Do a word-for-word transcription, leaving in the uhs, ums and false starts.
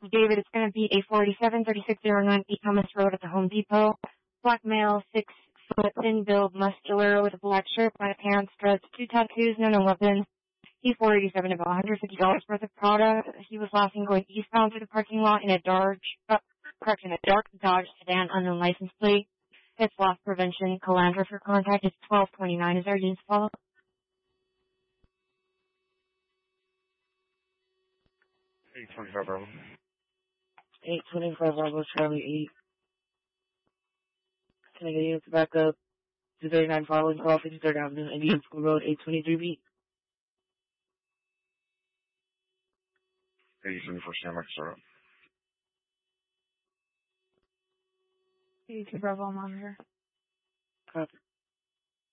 David, it's going to be a forty-seven thirty-six oh nine East Thomas Road at the Home Depot. Black male, six foot, thin build, muscular, with a black shirt, black pants, dreads, two tattoos, no, no weapon. He's four eighty-seven, about one hundred fifty dollars worth of product. He was last seen going eastbound through the parking lot in a dark, uh, correction, a dark Dodge sedan, unknown license plate. It's loss prevention, Calandra for contact. It's twelve twenty-nine. Is there a unit to follow? eight twenty-five Bravo. eight twenty-five Bravo, Charlie eight. Can I get you to back up to thirty-nine following call, fifty-third Avenue, Indian School Road, eight twenty-three B? eight seventy-four, stand by, start up. eighty-two Bravo, monitor. Copy.